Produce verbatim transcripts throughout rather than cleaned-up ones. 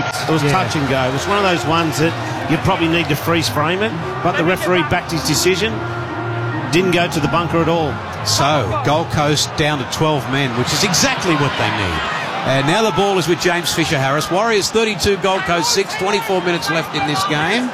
It was yeah. touch and go. It was one of those ones that you probably need to freeze frame it, but the referee backed his decision. Didn't go to the bunker at all. So, Gold Coast down to twelve men, which is exactly what they need. And now the ball is with James Fisher-Harris. Warriors thirty-two, Gold Coast six, twenty-four minutes left in this game.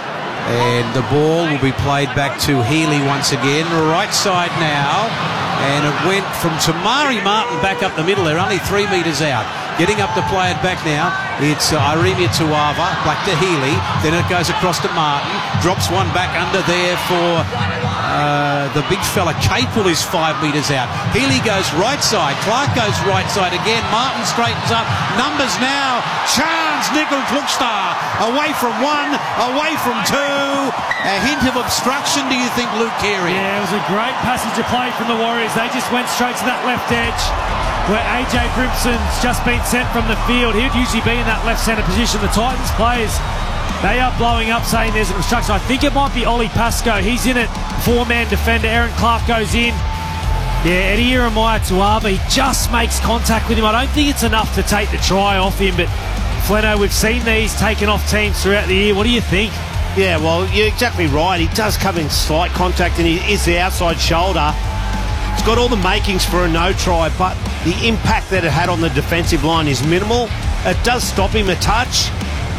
And the ball will be played back to Healy once again. Right side now. And it went from Tamari Martin back up the middle. They're only three metres out. Getting up to play it back now. It's uh, Iremia Tuava, back to Healy. Then it goes across to Martin. Drops one back under there for uh, the big fella. Capel is five metres out. Healy goes right side. Clark goes right side again. Martin straightens up. Numbers now. Chance Nickel Klukstar. Away from one, away from two. A hint of obstruction, do you think, Luke Carey? Yeah, it was a great passage of play from the Warriors. They just went straight to that left edge where A J Brimson's just been sent from the field. He would usually be in that left centre position. The Titans players, they are blowing up saying there's an obstruction. I think it might be Ollie Pascoe. He's in it. Four-man defender. Aaron Clark goes in. Yeah, Eddie Iremia Tuava, he just makes contact with him. I don't think it's enough to take the try off him, but Fleno, we've seen these taken off teams throughout the year. What do you think? Yeah, well, you're exactly right. He does come in slight contact and he is the outside shoulder. It's got all the makings for a no try, but the impact that it had on the defensive line is minimal. It does stop him a touch.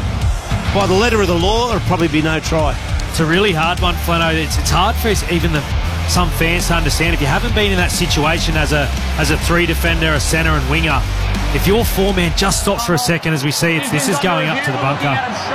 By the letter of the law, it'll probably be no try. It's a really hard one, Fleno. It's, it's hard for even the, some fans to understand. If you haven't been in that situation as a as a three defender, a centre and winger, if your four-man just stops for a second, as we see, it's, this is going up to the bunker.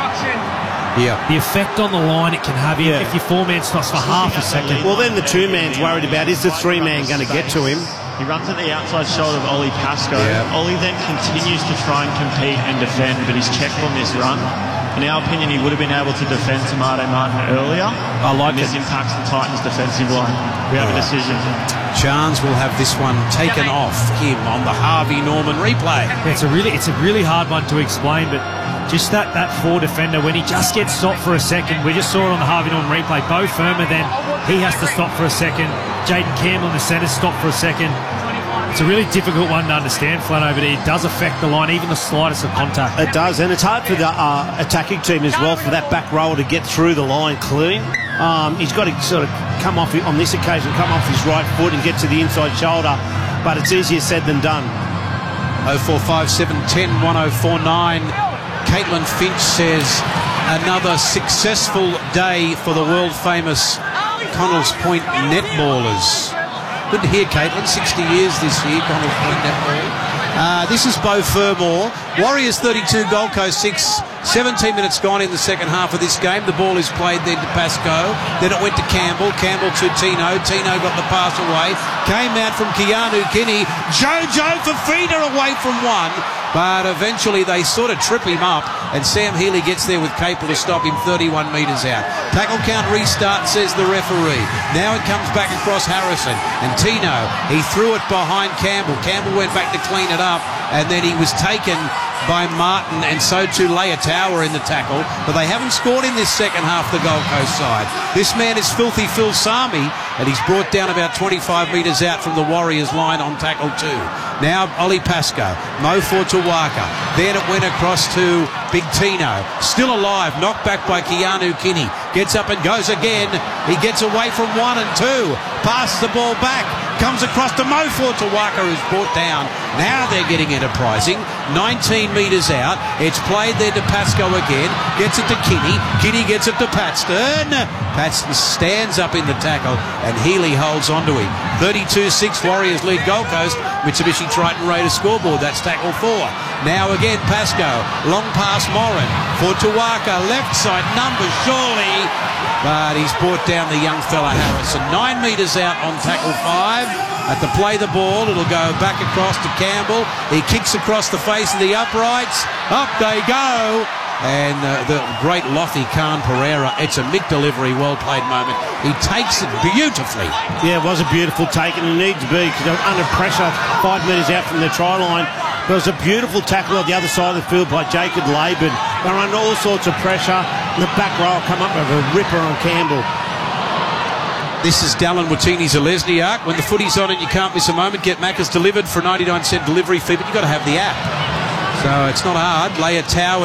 Yeah. The effect on the line it can have yeah. if your four-man stops for half a second. Well, then the two-man's worried about, is the three-man going to get to him? He runs at the outside shoulder of Ollie Pascoe. Yeah. Ollie then continues to try and compete and defend, but he's checked on this run. In our opinion, he would have been able to defend Tamari Martin earlier. I like and this it. impacts the Titans' defensive line. We have a decision. Chance will have this one taken off him on the Harvey Norman replay. Yeah, it's a really, it's a really hard one to explain, but just that, that four defender, when he just gets stopped for a second, we just saw it on the Harvey Norman replay. Bo Firma then, he has to stop for a second. Jaden Campbell in the centre stopped for a second. It's a really difficult one to understand, Flano, but it does affect the line, even the slightest of contact. It does, and it's hard for the uh, attacking team as well, for that back rower to get through the line clean. Um, he's got to sort of come off, on this occasion, come off his right foot and get to the inside shoulder, but it's easier said than done. oh four five seven ten one oh four nine. Caitlin Finch says another successful day for the world-famous Connells Point netballers. Good to hear, Caitlin. sixty years this year, Connells Point netball. Uh, this is Bo Fermor. Warriors thirty-two, Gold Coast six. seventeen minutes gone in the second half of this game. The ball is played then to Pascoe. Then it went to Campbell. Campbell to Tino. Tino got the pass away. Came out from Keanu Kinney. Jojo Fafita away from one. But eventually they sort of trip him up, and Sam Healy gets there with Capel to stop him thirty-one metres out. Tackle count restart, says the referee. Now it comes back across Harrison. And Tino, he threw it behind Campbell. Campbell went back to clean it up, and then he was taken by Martin, and so too Leah-Tower in the tackle. But they haven't scored in this second half, the Gold Coast side. This man is Filthy Phil Sami, and he's brought down about twenty-five metres out from the Warriors line on tackle two. Now Ollie Pascoe, Mo Fortuwaka. Then it went across to Big Tino. Still alive, knocked back by Keanu Kinney. Gets up and goes again. He gets away from one and two. Passes the ball back. Comes across to Mo Fortuwaka, who's brought down. Now they're getting enterprising. nineteen metres out. It's played there to Pascoe again. Gets it to Kinney. Kinney gets it to Paxton. Paxton stands up in the tackle, and Healy holds onto him. thirty-two six, Warriors lead Gold Coast. Mitsubishi Triton Raiders scoreboard. That's tackle four. Now again Pascoe. Long pass Morin. Fortuwaka, left side, numbers surely. But he's brought down the young fella Harrison. Nine metres out on tackle five. At the play the ball, it'll go back across to Campbell. He kicks across the face of the uprights. Up they go. And uh, the great Lothy Khan Pereira, it's a mid-delivery, well-played moment. He takes it beautifully. Yeah, it was a beautiful take, and it needs to be, because they're under pressure five metres out from the try line. There was a beautiful tackle on the other side of the field by Jacob Laban. They're under all sorts of pressure. The back row come up with a ripper on Campbell. This is Dallin Watini-Zalesniak. When the footy's on and you can't miss a moment, get Macca's delivered for a ninety-nine cent delivery fee, but you've got to have the app. So it's not hard. Leah-Tower